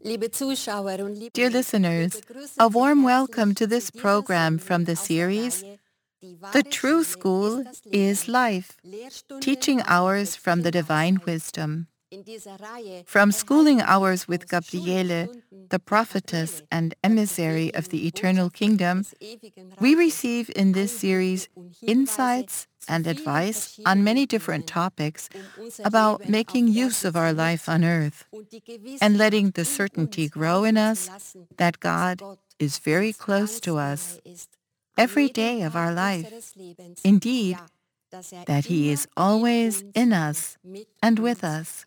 Dear listeners, a warm welcome to this program from the series The True School is Life, Teaching Hours from the Divine Wisdom. From Schooling Hours with Gabriele, the prophetess and emissary of the eternal kingdom, we receive in this series insights and advice on many different topics about making use of our life on earth and letting the certainty grow in us that God is very close to us every day of our life. Indeed, that He is always in us and with us.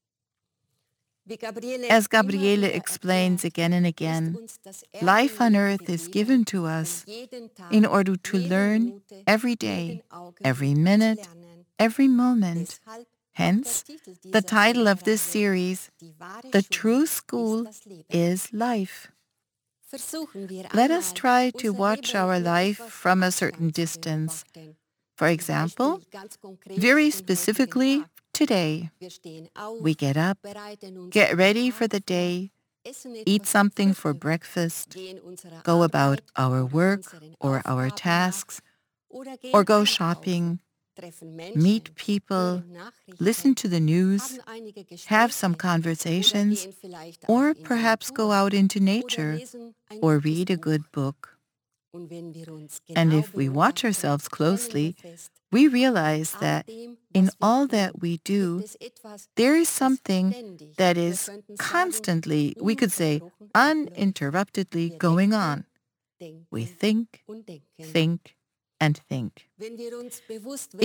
As Gabriele explains again and again, life on earth is given to us in order to learn every day, every minute, every moment. Hence, the title of this series, The True School is Life. Let us try to watch our life from a certain distance. For example, very specifically, today, we get up, get ready for the day, eat something for breakfast, go about our work or our tasks, or go shopping, meet people, listen to the news, have some conversations, or perhaps go out into nature or read a good book. And if we watch ourselves closely, we realize that in all that we do, there is something that is constantly, we could say, uninterruptedly going on. We think, and think.